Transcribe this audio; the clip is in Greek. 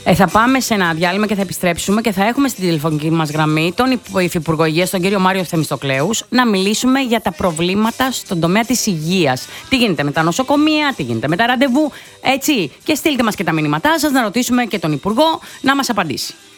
Θα πάμε σε ένα διάλειμμα και θα επιστρέψουμε και θα έχουμε στην τηλεφωνική μας γραμμή τον Υφυπουργό Υγείας, τον κύριο Μάριο Θεμιστοκλέους, να μιλήσουμε για τα προβλήματα στον τομέα της υγείας. Τι γίνεται με τα νοσοκομεία, τι γίνεται με τα ραντεβού, έτσι. Και στείλτε μας και τα μηνύματά σας να ρωτήσουμε και τον Υπουργό να μας απαντήσει.